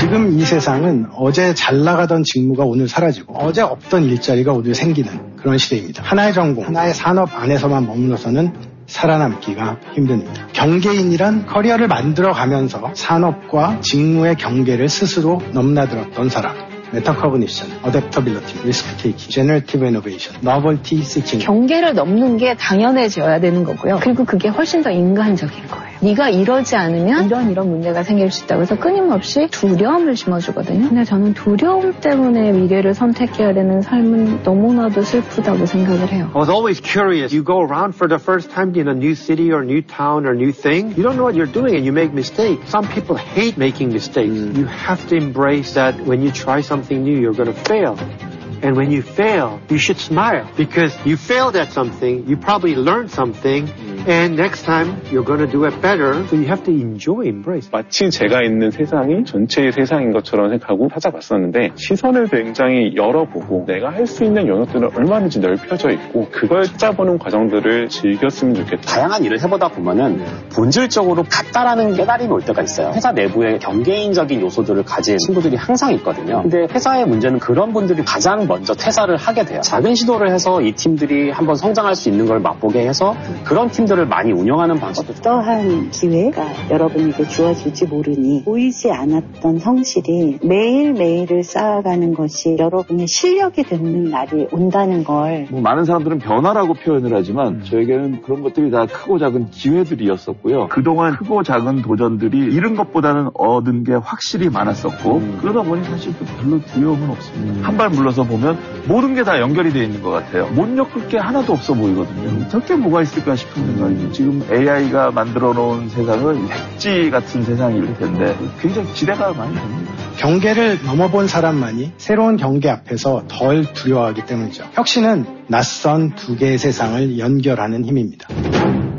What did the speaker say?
지금 이 세상은 어제 잘 나가던 직무가 오늘 사라지고 어제 없던 일자리가 오늘 생기는 그런 시대입니다. 하나의 전공, 하나의 산업 안에서만 머물러서는 살아남기가 힘듭니다. 경계인이란 커리어를 만들어가면서 산업과 직무의 경계를 스스로 넘나들었던 사람. 메타커그니션, 어댑터빌리티, 리스크 테이킹, 제너레이티브 이노베이션, 너벌티 시킹. 경계를 넘는 게 당연해져야 되는 거고요. 그리고 그게 훨씬 더 인간적인 거예요. 네가 이러지 않으면 이런 문제가 생길 수 있다고 해서 끊임없이 두려움을 심어주거든요. 근데 저는 두려움 때문에 미래를 선택해야 되는 삶은 너무나도 슬프다고 생각을 해요. I was always curious. You go around for the first time in a new city or new town or new thing. You don't know what you're doing and you make mistakes. Some people hate making mistakes. You have to embrace that when you try something new, you're going to fail. And when you fail, you should smile because you failed at something, you probably learned something, and next time you're going to do it better. So you have to enjoy, embrace. 마치 제가 있는 세상이 전체의 세상인 것처럼 생각하고 찾아봤었는데 시선을 굉장히 열어보고 내가 할 수 있는 영역들은 얼마든지 넓혀져 있고 그걸 찾아보는 과정들을 즐겼으면 좋겠다. 다양한 일을 해보다 보면은 본질적으로 같다라는 깨달음이 올 때가 있어요. 회사 내부에 경계인적인 요소들을 가진 친구들이 항상 있거든요. 근데 회사의 문제는 그런 분들이 가장 먼저 퇴사를 하게 돼요. 작은 시도를 해서 이 팀들이 한번 성장할 수 있는 걸 맛보게 해서 그런 팀들을 많이 운영하는 방식도 어떠한 기회가 여러분에게 주어질지 모르니 보이지 않았던 성실이 매일매일을 쌓아가는 것이 여러분의 실력이 되는 날이 온다는 걸. 많은 사람들은 변화라고 표현을 하지만 저에게는 그런 것들이 다 크고 작은 기회들이었었고요. 그동안 크고 작은 도전들이 잃은 것보다는 얻은 게 확실히 많았었고 그러다 보니 사실 별로 두려움은 없습니다. 한 발 물러서 보면 모든 게 다 연결이 되어 있는 것 같아요. 못 엮을 게 하나도 없어 보이거든요. 저게 뭐가 있을까 싶은 생각이죠. 지금 AI가 만들어 놓은 세상은 백지 같은 세상일 텐데 굉장히 기대가 많이 됩니다. 경계를 넘어본 사람만이 새로운 경계 앞에서 덜 두려워하기 때문이죠. 혁신은 낯선 두 개의 세상을 연결하는 힘입니다.